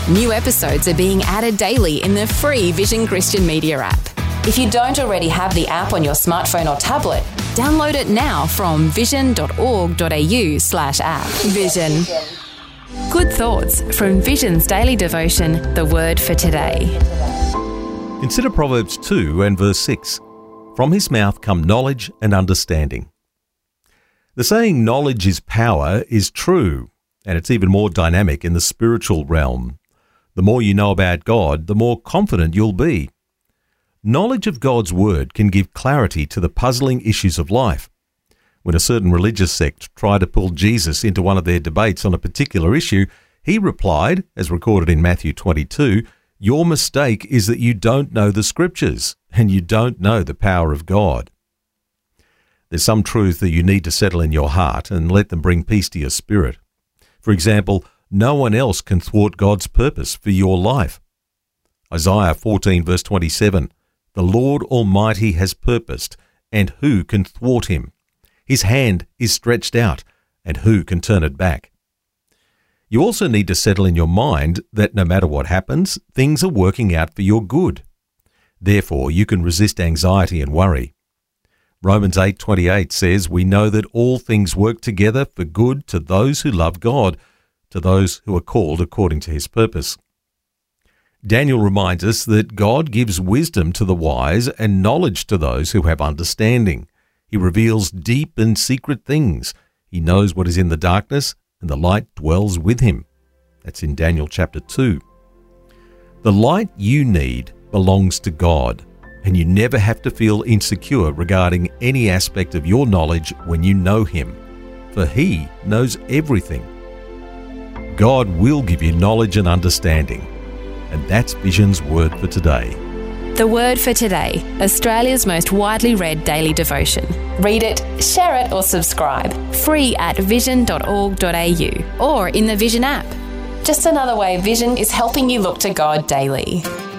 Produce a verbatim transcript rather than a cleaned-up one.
New episodes are being added daily in the free Vision Christian Media app. If you don't already have the app on your smartphone or tablet, download it now from vision.org.au slash app. Vision. Good thoughts from Vision's daily devotion, The Word for Today. Consider Proverbs two and verse six. From his mouth come knowledge and understanding. The saying knowledge is power is true, and it's even more dynamic in the spiritual realm. The more you know about God, the more confident you'll be. Knowledge of God's Word can give clarity to the puzzling issues of life. When a certain religious sect tried to pull Jesus into one of their debates on a particular issue, he replied, as recorded in Matthew twenty-two, "Your mistake is that you don't know the Scriptures, and you don't know the power of God." There's some truth that you need to settle in your heart and let them bring peace to your spirit. For example, no one else can thwart God's purpose for your life. Isaiah fourteen verse twenty-seven, "The Lord Almighty has purposed, and who can thwart him? His hand is stretched out, and who can turn it back?" You also need to settle in your mind that no matter what happens, things are working out for your good. Therefore, you can resist anxiety and worry. Romans eight twenty-eight says, "We know that all things work together for good to those who love God, to those who are called according to his purpose." Daniel reminds us that God gives wisdom to the wise and knowledge to those who have understanding. He reveals deep and secret things. He knows what is in the darkness, and the light dwells with him. That's in Daniel chapter two. The light you need belongs to God, and you never have to feel insecure regarding any aspect of your knowledge when you know him, for he knows everything. God will give you knowledge and understanding. And that's Vision's Word for Today. The Word for Today, Australia's most widely read daily devotion. Read it, share it or subscribe. Free at vision dot org dot a u or in the Vision app. Just another way Vision is helping you look to God daily.